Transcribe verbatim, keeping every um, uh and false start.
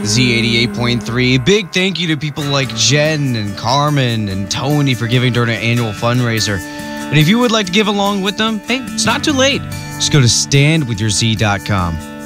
Z eighty-eight point three. Big thank you to people like Jen and Carmen and Tony for giving during our annual fundraiser. And if you would like to give along with them, hey, it's not too late. Just go to stand with your z dot com.